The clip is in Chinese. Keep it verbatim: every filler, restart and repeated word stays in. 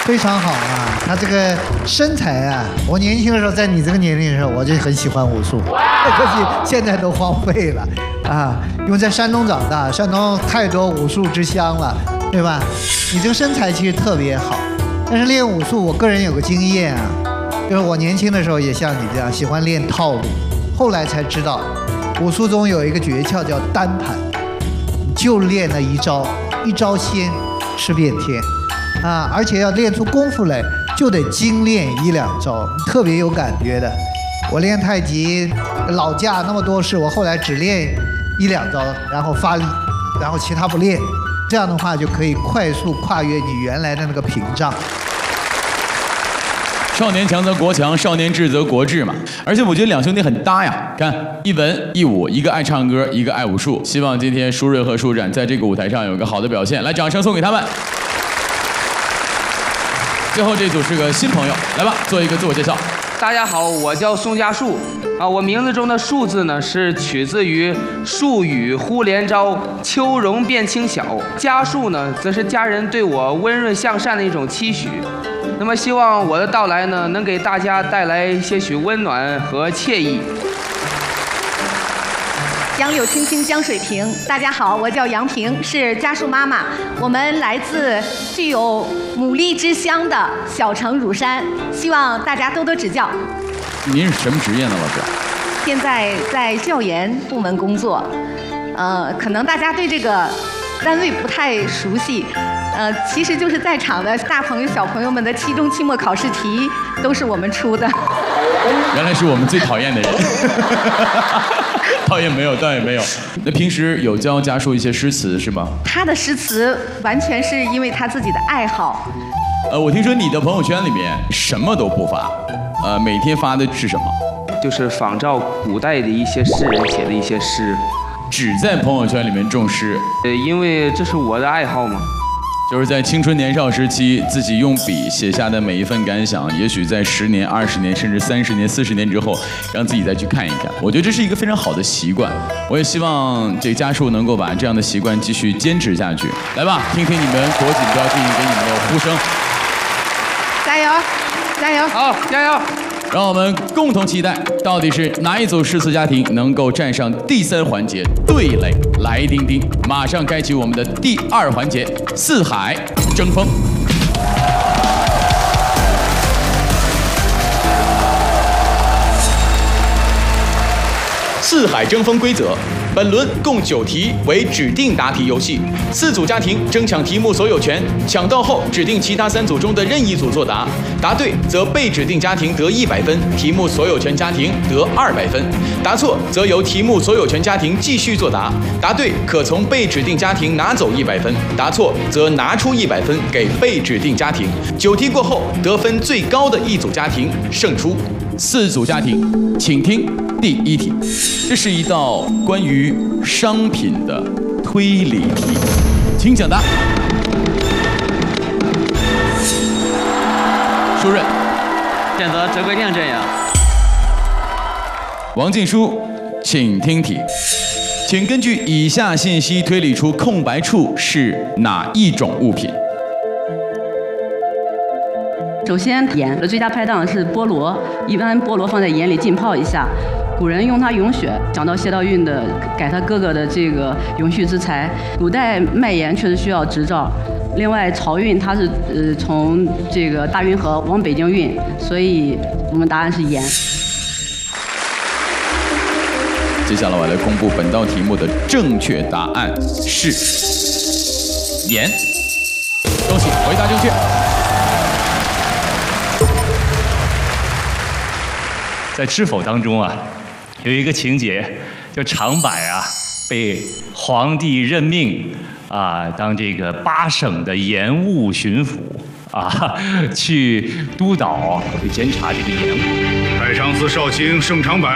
非常好啊！他这个身材啊，我年轻的时候，在你这个年龄的时候，我就很喜欢武术，可惜现在都荒废了啊！因为在山东长大，山东太多武术之乡了，对吧？你这个身材其实特别好，但是练武术，我个人有个经验啊，就是我年轻的时候也像你这样喜欢练套路，后来才知道，武术中有一个诀窍叫单盘，就练那一招，一招鲜，吃遍天。啊，而且要练出功夫来，就得精练一两招，特别有感觉的。我练太极，老架那么多式，我后来只练一两招，然后发力，然后其他不练，这样的话就可以快速跨越你原来的那个屏障。 少年强则国强，少年智则国智嘛。而且我觉得两兄弟很搭呀，看一文一武，一个爱唱歌，一个爱武术。希望今天舒瑞和舒展在这个舞台上有个好的表现，来，掌声送给他们。最后这组是个新朋友，来吧，做一个自我介绍。 大家好，我叫宋家树啊，我名字中的树字呢是取自于树雨忽连朝，秋容变清晓。家树呢，则是家人对我温润向善的一种期许。那么希望我的到来呢，能给大家带来些许温暖和惬意。 杨柳青青江水平，大家好，我叫杨平，是家树妈妈。我们来自具有牡蛎之乡的小城乳山，希望大家多多指教。 您是什么职业呢，老师？ 现在在教研部门工作，呃，可能大家对这个单位不太熟悉，呃，其实就是在场的大朋友小朋友们的期中期末考试题都是我们出的。 原来是我们最讨厌的人。倒也没有，倒也没有。那平时有教家树一些诗词是吗？ 他的诗词完全是因为他自己的爱好。 呃，我听说你的朋友圈里面什么都不发，呃，每天发的是什么？ 就是仿照古代的一些诗人写的一些诗， 只在朋友圈里面种诗。 呃，因为这是我的爱好嘛。 就是在青春年少时期，自己用笔写下的每一份感想，也许在十年、二十年，甚至三十年、四十年之后，让自己再去看一看。我觉得这是一个非常好的习惯。我也希望这个家树能够把这样的习惯继续坚持下去。来吧，听听你们国锦标进行给你们的呼声。 加油，加油！ 好，加油！ 让我们共同期待，到底是哪一组诗词家庭能够站上第三环节对垒来丁丁？马上开启我们的第二环节——四海争锋。四海争锋规则：本轮共九题，为指定答题游戏。四组家庭争抢题目所有权，抢到后指定其他三组中的任意组作答，答对则被指定家庭得一百分，题目所有权家庭得二百分；答错则由题目所有权家庭继续作答，答对可从被指定家庭拿走一百分，答错则拿出一百分给被指定家庭。九题过后，得分最高的一组家庭胜出。四组家庭，请听第一题，这是一道关于商品的推理题，请讲答。舒润， 选择折桂店阵营。 王静书，请听题，请根据以下信息推理出空白处是哪一种物品？ 首先，盐的最佳拍档是菠萝，一般菠萝放在盐里浸泡一下。古人用它咏雪，讲到谢道韫的改他哥哥的这个永续之才。古代卖盐确实需要执照。另外，漕运它是呃从这个大运河往北京运，所以我们答案是盐。 接下来我来公布本道题目的正确答案是盐。恭喜，回答正确。 在《知否》当中啊，有一个情节，就长柏啊被皇帝任命啊当这个八省的盐务巡抚啊，去督导去监察这个盐务。 太上司少卿盛长柏